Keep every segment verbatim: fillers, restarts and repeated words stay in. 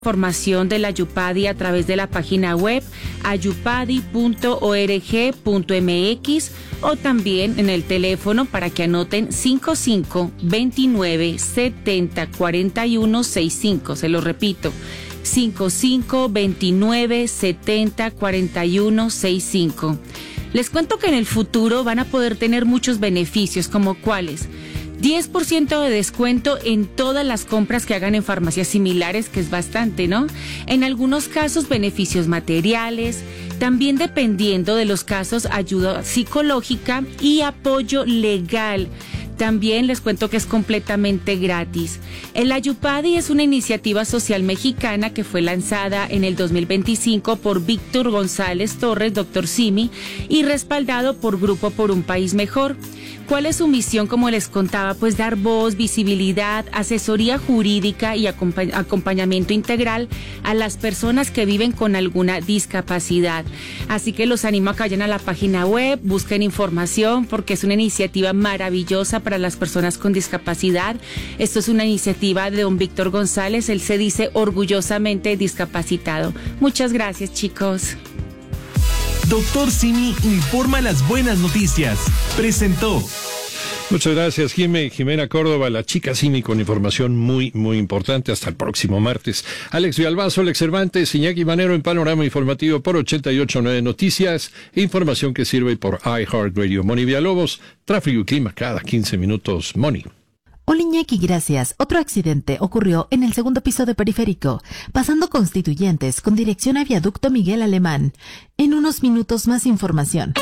Información de la Yupadi a través de la página web ayupadi punto org punto mx o también en el teléfono para que anoten cinco cinco veintinueve setenta cuarenta y uno sesenta y cinco. Se lo repito, cinco cinco veintinueve setenta cuarenta y uno sesenta y cinco. Les cuento que en el futuro van a poder tener muchos beneficios, como cuáles: diez por ciento de descuento en todas las compras que hagan en farmacias similares, que es bastante, ¿no? En algunos casos, beneficios materiales, también dependiendo de los casos, ayuda psicológica y apoyo legal. También les cuento que es completamente gratis. El Ayupadi es una iniciativa social mexicana que fue lanzada en el dos mil veinticinco por Víctor González Torres, doctor Simi, y respaldado por Grupo por un País Mejor. ¿Cuál es su misión? Como les contaba, pues dar voz, visibilidad, asesoría jurídica y acompañ- acompañamiento integral a las personas que viven con alguna discapacidad. Así que los animo a que vayan a la página web, busquen información, porque es una iniciativa maravillosa para las personas con discapacidad. Esto es una iniciativa de don Víctor González, él se dice orgullosamente discapacitado. Muchas gracias, chicos. Doctor Simi informa las buenas noticias. Presentó. Muchas gracias, Jimé, Jimena Córdoba, la chica Simi, con información muy, muy importante. Hasta el próximo martes. Alex Villalbazo, Alex Cervantes, Iñaki Manero en Panorama Informativo por ochenta y ocho punto nueve Noticias. Información que sirve por iHeartRadio. Moni Villalobos, tráfico y clima cada quince minutos. Moni. Hola Iñaki, gracias. Otro accidente ocurrió en el segundo piso de Periférico, pasando Constituyentes con dirección a Viaducto Miguel Alemán. En unos minutos más información.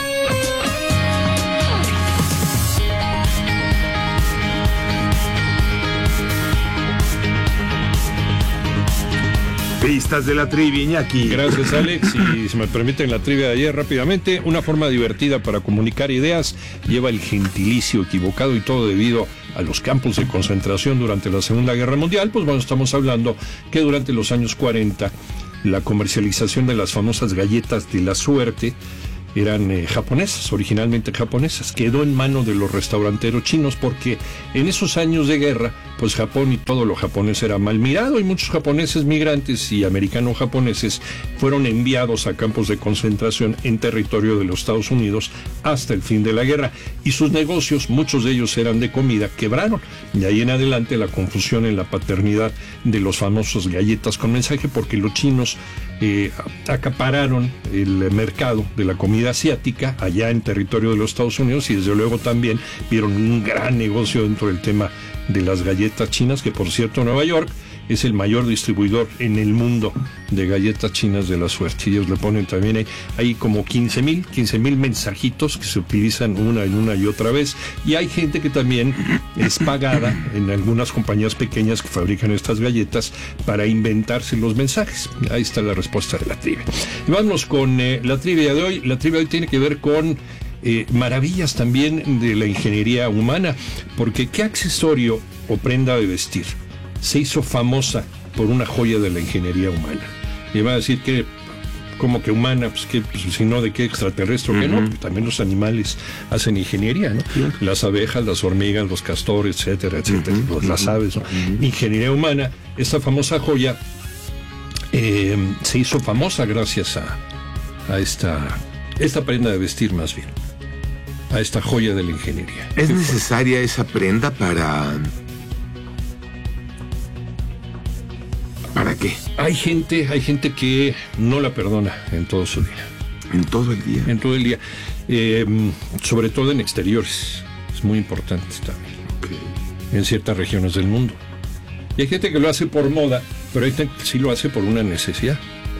Pistas de la trivia, Iñaki. Gracias, Alex. Y si me permiten la trivia de ayer rápidamente, una forma divertida para comunicar ideas lleva el gentilicio equivocado, y todo debido a los campos de concentración durante la Segunda Guerra Mundial. Pues bueno, estamos hablando que durante los años cuarenta la comercialización de las famosas galletas de la suerte eran eh, japonesas, originalmente japonesas. Quedó en mano de los restauranteros chinos porque en esos años de guerra, pues Japón y todo lo japonés era mal mirado, y muchos japoneses migrantes y americano-japoneses fueron enviados a campos de concentración en territorio de los Estados Unidos hasta el fin de la guerra, y sus negocios, muchos de ellos eran de comida, quebraron. Y ahí en adelante la confusión en la paternidad de los famosos galletas con mensaje, porque los chinos eh, acapararon el mercado de la comida asiática allá en territorio de los Estados Unidos, y desde luego también vieron un gran negocio dentro del tema de las galletas chinas, que por cierto Nueva York es el mayor distribuidor en el mundo de galletas chinas de la suerte. Ellos le ponen también ahí, hay como quince mil mensajitos que se utilizan una y una y otra vez, y hay gente que también es pagada en algunas compañías pequeñas que fabrican estas galletas para inventarse los mensajes. Ahí está la respuesta de la trivia. Y vamos con eh, la trivia de hoy. La trivia de hoy tiene que ver con Eh, maravillas también de la ingeniería humana, porque ¿qué accesorio o prenda de vestir se hizo famosa por una joya de la ingeniería humana? Y va a decir que, como que humana, pues que, pues, si no, de qué extraterrestre, uh-huh. que no, porque también los animales hacen ingeniería, ¿no? Uh-huh. Las abejas, las hormigas, los castores, etcétera, etcétera, uh-huh. pues, las aves, ¿no? Uh-huh. Ingeniería humana, esta famosa joya eh, se hizo famosa gracias a, a esta, esta prenda de vestir, más bien. A esta joya de la ingeniería. ¿Es necesaria esa prenda para... ¿Para qué? Hay gente, hay gente que no la perdona en todo su día. ¿En todo el día? En todo el día. Eh, sobre todo en exteriores. Es muy importante también. Okay. En ciertas regiones del mundo. Y hay gente que lo hace por moda, pero hay gente que sí lo hace por una necesidad.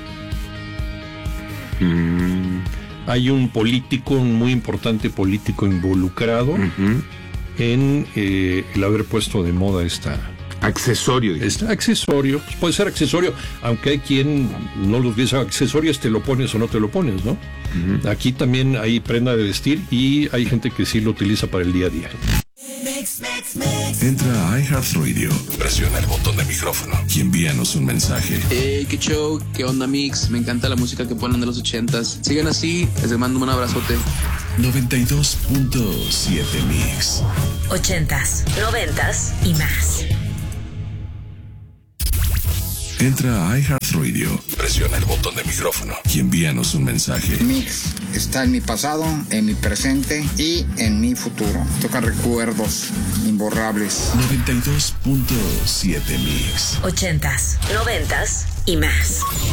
Mm. Hay un político, un muy importante político involucrado uh-huh. en eh, el haber puesto de moda esta... Accesorio. Este accesorio, pues puede ser accesorio, aunque hay quien no los dice accesorios, te lo pones o no te lo pones, ¿no? Uh-huh. Aquí también hay prenda de vestir y hay gente que sí lo utiliza para el día a día. Mix, mix, mix. Entra a iHeartRadio, presiona el botón de micrófono y envíanos un mensaje. Hey, qué show, qué onda, Mix. Me encanta la música que ponen de los ochentas. Sigan así, les mando un abrazote. noventa y dos punto siete Mix. Ochentas, noventas y más. Entra a iHeartRadio, presiona el botón de micrófono y envíanos un mensaje. Mix está en mi pasado, en mi presente y en mi futuro. Toca recuerdos imborrables. noventa y dos punto siete Mix. Ochentas, noventas y más.